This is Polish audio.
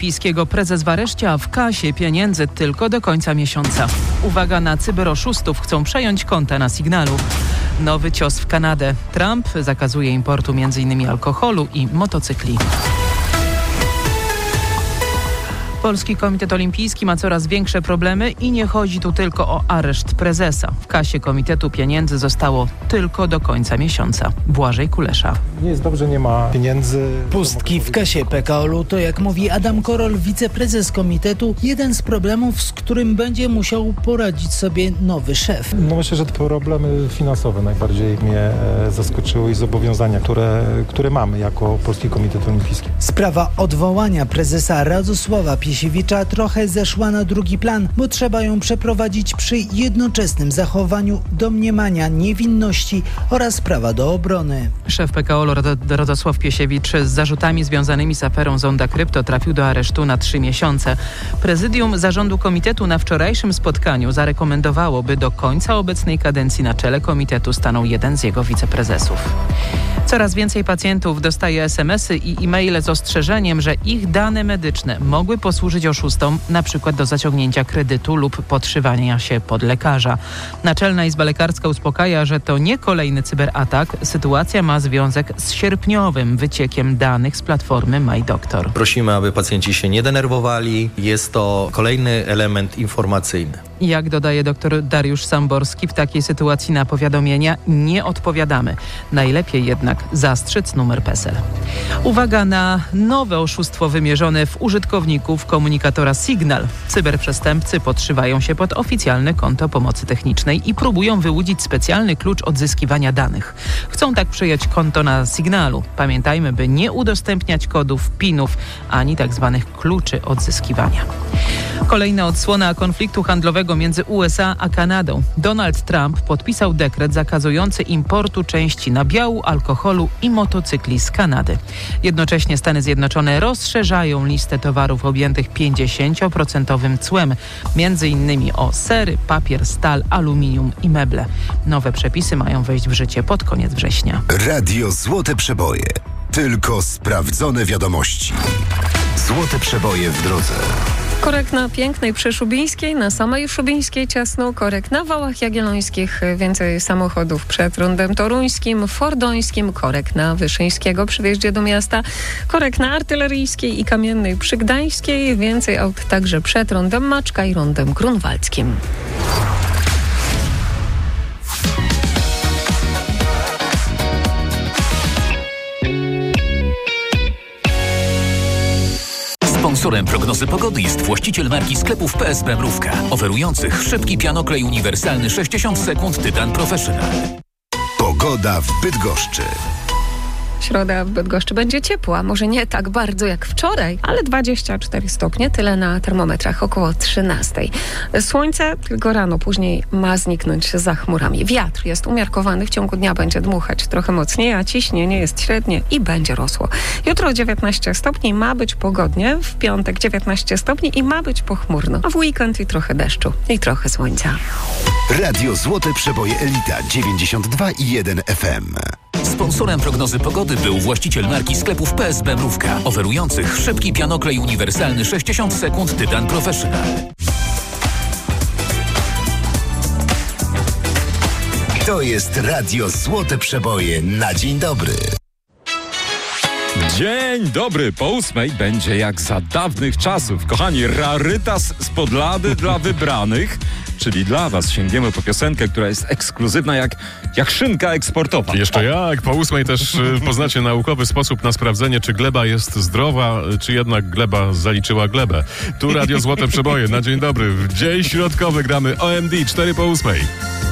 Olimpijskiego prezes w areszcie, a w kasie pieniędzy tylko do końca miesiąca. Uwaga na cyberoszustów, chcą przejąć konta na Signalu. Nowy cios w Kanadę. Trump zakazuje importu m.in. alkoholu i motocykli. Polski Komitet Olimpijski ma coraz większe problemy i nie chodzi tu tylko o areszt prezesa. W kasie komitetu pieniędzy zostało tylko do końca miesiąca. Błażej Kulesza. Nie jest dobrze, nie ma pieniędzy. Pustki w kasie PKOL-u to, jak mówi Adam Korol, wiceprezes komitetu, jeden z problemów, z którym będzie musiał poradzić sobie nowy szef. No myślę, że te problemy finansowe najbardziej mnie zaskoczyły i zobowiązania, które mamy jako Polski Komitet Olimpijski. Sprawa odwołania prezesa Radosława Piesiewicza trochę zeszła na drugi plan, bo trzeba ją przeprowadzić przy jednoczesnym zachowaniu domniemania niewinności oraz prawa do obrony. Szef PKOL-u Radosław Piesiewicz z zarzutami związanymi z aferą Zonda Krypto trafił do aresztu na 3 miesiące. Prezydium Zarządu Komitetu na wczorajszym spotkaniu zarekomendowało, by do końca obecnej kadencji na czele komitetu stanął jeden z jego wiceprezesów. Coraz więcej pacjentów dostaje SMS-y i e-maile z ostrzeżeniem, że ich dane medyczne mogły posłużyć oszustom, na przykład do zaciągnięcia kredytu lub podszywania się pod lekarza. Naczelna Izba Lekarska uspokaja, że to nie kolejny cyberatak. Sytuacja ma związek z sierpniowym wyciekiem danych z platformy MyDoktor. Prosimy, aby pacjenci się nie denerwowali. Jest to kolejny element informacyjny. Jak dodaje dr Dariusz Samborski, w takiej sytuacji na powiadomienia nie odpowiadamy. Najlepiej jednak zastrzec numer PESEL. Uwaga na nowe oszustwo wymierzone w użytkowników komunikatora Signal. Cyberprzestępcy podszywają się pod oficjalne konto pomocy technicznej i próbują wyłudzić specjalny klucz odzyskiwania danych. Chcą tak przejąć konto na Signalu. Pamiętajmy, by nie udostępniać kodów, PIN-ów, ani tzw. kluczy odzyskiwania. Kolejna odsłona konfliktu handlowego między USA a Kanadą. Donald Trump podpisał dekret zakazujący importu części nabiału, alkoholu i motocykli z Kanady. Jednocześnie Stany Zjednoczone rozszerzają listę towarów objętych 50% cłem, między innymi o sery, papier, stal, aluminium i meble. Nowe przepisy mają wejść w życie pod koniec września. Radio Złote Przeboje. Tylko sprawdzone wiadomości. Złote Przeboje w drodze. Korek na Pięknej przy Szubińskiej, na samej Szubińskiej ciasno, korek na Wałach Jagiellońskich, więcej samochodów przed Rondem Toruńskim, Fordońskim, korek na Wyszyńskiego przy wjeździe do miasta, korek na Artyleryjskiej i Kamiennej przy Gdańskiej, więcej aut także przed Rondem Maczka i Rondem Grunwaldzkim. Sponsorem prognozy pogody jest właściciel marki sklepów PSP Mrówka, oferujących szybki pianoklej uniwersalny 60 sekund Tytan Professional. Pogoda w Bydgoszczy. Środa w Bydgoszczy będzie ciepła, może nie tak bardzo jak wczoraj, ale 24 stopnie, tyle na termometrach, około 13. Słońce tylko rano, później ma zniknąć za chmurami. Wiatr jest umiarkowany, w ciągu dnia będzie dmuchać trochę mocniej, a ciśnienie jest średnie i będzie rosło. Jutro 19 stopni, ma być pogodnie, w piątek 19 stopni i ma być pochmurno, a w weekend i trochę deszczu i trochę słońca. Radio Złote Przeboje Elita 92,1 FM. Sponsorem prognozy pogody był właściciel marki sklepów PSP Mrówka, oferujących szybki pianoklej uniwersalny 60 sekund Tytan Professional. To jest Radio Złote Przeboje na dzień dobry. Dzień dobry, po 8 będzie jak za dawnych czasów. Kochani, rarytas z podlady dla wybranych, czyli dla was sięgniemy po piosenkę, która jest ekskluzywna jak szynka eksportowa. Jeszcze jak, po 8 też poznacie naukowy sposób na sprawdzenie, czy gleba jest zdrowa, czy jednak gleba zaliczyła glebę. Tu Radio Złote Przeboje, na dzień dobry. W dzień środkowy gramy OMD 4 po 8.